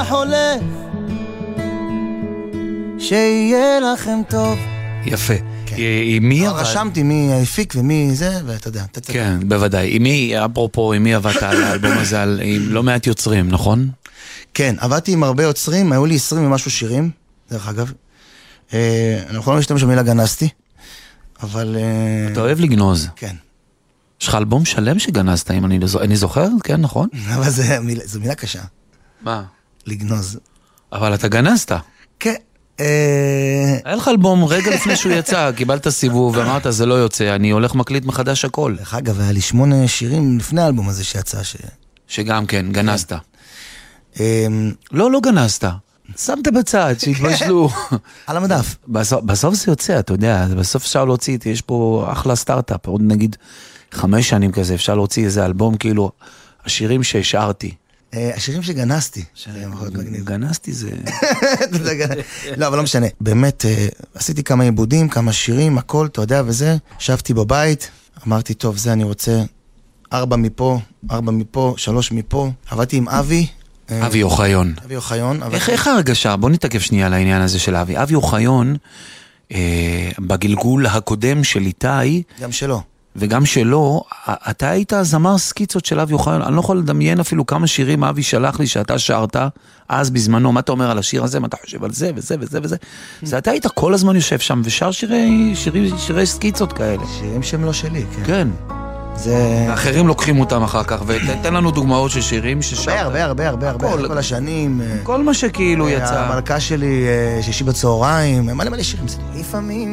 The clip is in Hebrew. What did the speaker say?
החולף, שיהיה לכם טוב. יפה. מי עבד? רשמתי מי הפיק ומי זה, ואתה יודע. כן, בוודאי. אפרופו, עם מי עבדת על האלבום הזה, עם לא מעט יוצרים, נכון? כן, עבדתי עם הרבה יוצרים, היו לי 20 ומשהו שירים, דרך אגב. אני יכול להשתמש במילה גנסתי, אבל... אתה אוהב לגנוז. כן. יש לך אלבום שלם שגנזת, אם אני זוכר, כן, נכון? אבל זו מילה קשה. מה? לגנוז. אבל אתה גנזת. כן. היה לך אלבום רגע לפני שהוא יצא, קיבלת סיבוב ואמרת זה לא יוצא, אני הולך מקליט מחדש הכל. דרך אגב, היה לי 8 שירים לפני האלבום הזה שיצא. שגם כן, גנזת. לא גנזת. שמת בצד, שהתבשלו. על המדף. בסוף זה יוצא, אתה יודע, בסוף אפשר להוציא, יש פה אחלה סטארט-אפ, עוד נגיד 5 שנים כזה, אפשר להוציא איזה אלבום, כאילו, השירים שהשארתי. השירים שגנסתי. גנסתי זה... לא, אבל לא משנה. באמת, עשיתי כמה עיבודים, כמה שירים, הכל, אתה יודע, וזה. שבתי בבית, אמרתי, טוב, זה אני רוצה 4 מפה, 4 מפה, 3 מפה. עבדתי עם אבי. אבי אוחיון. אבי אוחיון. איך ההרגשה? בוא נתעכב שנייה על העניין הזה של אבי. אבי אוחיון, בגלגול הקודם של איתי... גם שלו. וגם שלו, אתה היית זמר סקיצות של אבי אוחיון, אני לא יכול לדמיין אפילו כמה שירים אבי שלח לי שאתה שרת, אז בזמנו, מה אתה אומר על השיר הזה, מה אתה חושב על זה וזה וזה וזה, אז אתה היית כל הזמן יושב שם ושר שירי סקיצות כאלה. שירים שהם לא שלי, כן. כן. האחרים לוקחים אותם אחר כך, ותן לנו דוגמאות של שירים ששרת. הרבה, כל השנים. כל מה שכאילו יצא. המלכה שלי, שישי בצהריים, מלא שירים, לפעמים.